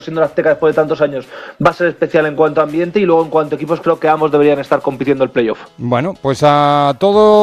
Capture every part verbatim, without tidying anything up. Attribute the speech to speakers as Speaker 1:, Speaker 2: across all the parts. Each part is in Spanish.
Speaker 1: siendo la Azteca después de tantos años, va a ser especial en cuanto a ambiente, y luego en cuanto a equipos creo que ambos deberían estar compitiendo el playoff.
Speaker 2: Bueno, pues a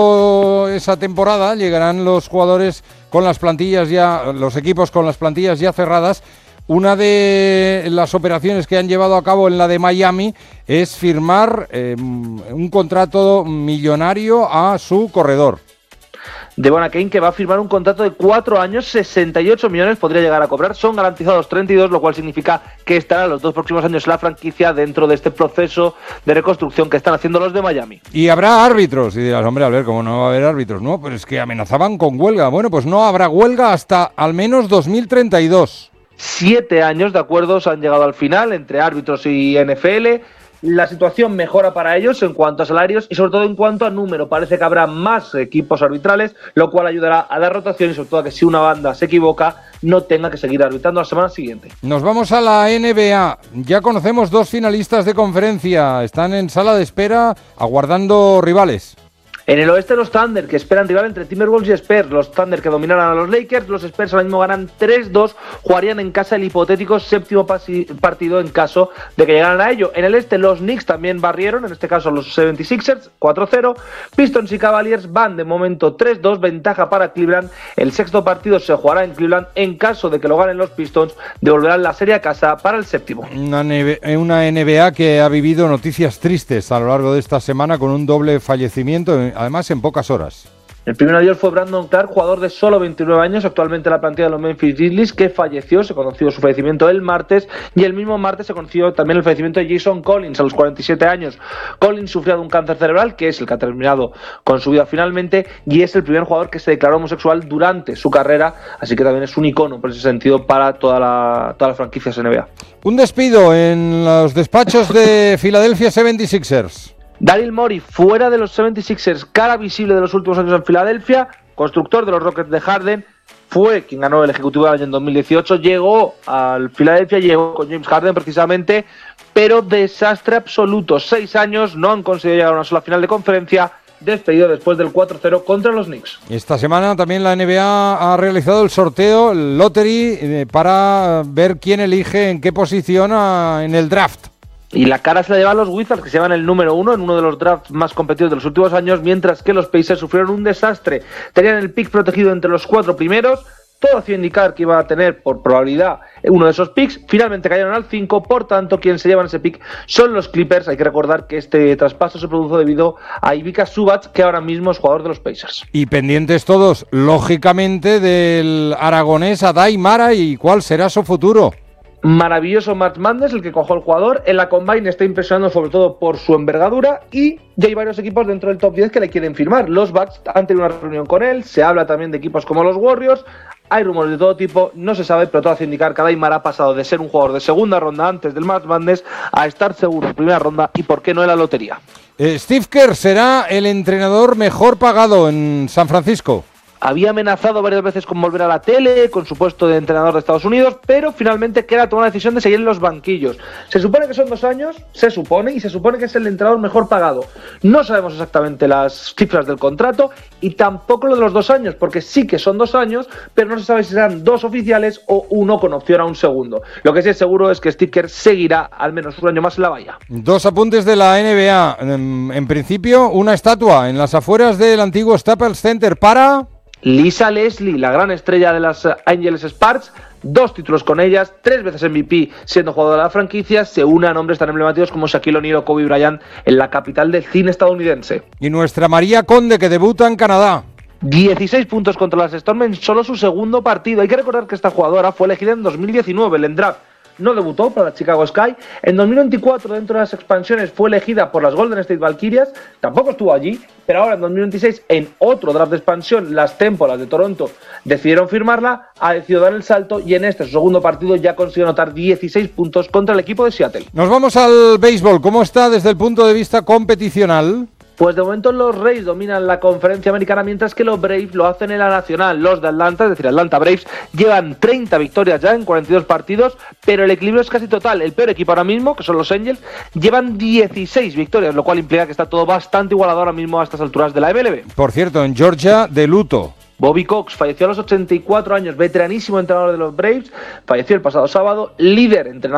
Speaker 2: toda esa temporada llegarán los jugadores con las plantillas ya, los equipos con las plantillas ya cerradas. Una de las operaciones que han llevado a cabo en la de Miami es firmar eh, un contrato millonario a su corredor.
Speaker 1: Devon Achane, que va a firmar un contrato de cuatro años, sesenta y ocho millones podría llegar a cobrar, son garantizados treinta y dos, lo cual significa que estará los dos próximos años la franquicia dentro de este proceso de reconstrucción que están haciendo los de Miami.
Speaker 2: Y habrá árbitros, y dirás, hombre, a ver, ¿cómo no va a haber árbitros? No, pero es que amenazaban con huelga. Bueno, pues no habrá huelga hasta al menos dos mil treinta y dos.
Speaker 1: Siete años de acuerdos han llegado al final entre árbitros y N F L. La situación mejora para ellos en cuanto a salarios y sobre todo en cuanto a número. Parece que habrá más equipos arbitrales, lo cual ayudará a dar rotación y sobre todo a que si una banda se equivoca no tenga que seguir arbitrando la semana siguiente.
Speaker 2: Nos vamos a la N B A. Ya conocemos dos finalistas de conferencia. Están en sala de espera aguardando rivales.
Speaker 1: En el oeste, los Thunder, que esperan rival entre Timberwolves y Spurs. Los Thunder que dominarán a los Lakers. Los Spurs ahora mismo ganan tres dos. Jugarían en casa el hipotético séptimo pasi- partido en caso de que llegaran a ello. En el este, los Knicks también barrieron, en este caso los setenta y seis ers, cuatro cero. Pistons y Cavaliers van de momento tres dos, ventaja para Cleveland. El sexto partido se jugará en Cleveland. En caso de que lo ganen los Pistons, devolverán la serie a casa para el séptimo.
Speaker 2: Una, una N B A que ha vivido noticias tristes a lo largo de esta semana con un doble fallecimiento, además en pocas horas.
Speaker 1: El primero de ellos fue Brandon Clark, jugador de solo veintinueve años, actualmente en la plantilla de los Memphis Grizzlies, que falleció. Se conoció su fallecimiento el martes, y el mismo martes se conoció también el fallecimiento de Jason Collins a los cuarenta y siete años. Collins sufría de un cáncer cerebral, que es el que ha terminado con su vida finalmente, y es el primer jugador que se declaró homosexual durante su carrera, así que también es un icono por ese sentido para toda la, todas las franquicias N B A.
Speaker 2: Un despido en los despachos de Philadelphia setenta y seis ers.
Speaker 1: Daryl Morey, fuera de los setenta y seis ers, cara visible de los últimos años en Filadelfia, constructor de los Rockets de Harden, fue quien ganó el Ejecutivo del año en dos mil dieciocho, llegó al Filadelfia, llegó con James Harden precisamente, pero desastre absoluto. Seis años, no han conseguido llegar a una sola final de conferencia, despedido después del cuatro cero contra los Knicks.
Speaker 2: Esta semana también la N B A ha realizado el sorteo, el lottery, eh, para ver quién elige en qué posición a, en el draft.
Speaker 1: Y la cara se la llevan los Wizards, que se llevan el número uno en uno de los drafts más competidos de los últimos años, mientras que los Pacers sufrieron un desastre. Tenían el pick protegido entre los cuatro primeros, todo hacía indicar que iba a tener por probabilidad uno de esos picks, finalmente cayeron al cinco, por tanto quien se llevan ese pick son los Clippers. Hay que recordar que este traspaso se produjo debido a Ivica Zubac, que ahora mismo es jugador de los Pacers.
Speaker 2: Y pendientes todos, lógicamente, del aragonés Adai Mara y cuál será su futuro.
Speaker 1: Maravilloso March Madness el que cojó el jugador. En la Combine está impresionando sobre todo por su envergadura, y ya hay varios equipos dentro del top diez que le quieren firmar. Los Bucks han tenido una reunión con él, se habla también de equipos como los Warriors. Hay rumores de todo tipo, no se sabe, pero todo hace indicar que Daimar ha pasado de ser un jugador de segunda ronda antes del March Madness a estar seguro en primera ronda, y por qué no en la lotería.
Speaker 2: eh, Steve Kerr será el entrenador mejor pagado en San Francisco.
Speaker 1: Había amenazado varias veces con volver a la tele, con su puesto de entrenador de Estados Unidos, pero finalmente queda tomar la decisión de seguir en los banquillos. Se supone que son dos años, se supone, y se supone que es el entrenador mejor pagado. No sabemos exactamente las cifras del contrato y tampoco lo de los dos años, porque sí que son dos años, pero no se sabe si serán dos oficiales o uno con opción a un segundo. Lo que sí es seguro es que Steve Kerr seguirá al menos un año más en la valla.
Speaker 2: Dos apuntes de la N B A. En, en principio, una estatua en las afueras del antiguo Staples Center para...
Speaker 1: Lisa Leslie, la gran estrella de las Angeles Sparks, dos títulos con ellas, tres veces M V P siendo jugadora de la franquicia, se une a nombres tan emblemáticos como Shaquille O'Neal o Kobe Bryant en la capital del cine estadounidense.
Speaker 2: Y nuestra María Conde, que debuta en Canadá.
Speaker 1: dieciséis puntos contra las Storm en solo su segundo partido. Hay que recordar que esta jugadora fue elegida en dos mil diecinueve, el draft. No debutó para la Chicago Sky. En dos mil veinticuatro, dentro de las expansiones, fue elegida por las Golden State Valkyrias. Tampoco estuvo allí, pero ahora en dos mil veintiséis, en otro draft de expansión, las Témporas de Toronto decidieron firmarla, ha decidido dar el salto y en este su segundo partido ya consiguió anotar dieciséis puntos contra el equipo de Seattle.
Speaker 2: Nos vamos al béisbol. ¿Cómo está desde el punto de vista competicional?
Speaker 1: Pues de momento los Rays dominan la conferencia americana, mientras que los Braves lo hacen en la nacional. Los de Atlanta, es decir, Atlanta Braves, llevan treinta victorias ya en cuarenta y dos partidos, pero el equilibrio es casi total. El peor equipo ahora mismo, que son los Angels, llevan dieciséis victorias, lo cual implica que está todo bastante igualado ahora mismo a estas alturas de la M L B.
Speaker 2: Por cierto, en Georgia, de luto.
Speaker 1: Bobby Cox falleció a los ochenta y cuatro años, veteranísimo entrenador de los Braves, falleció el pasado sábado, líder entrenador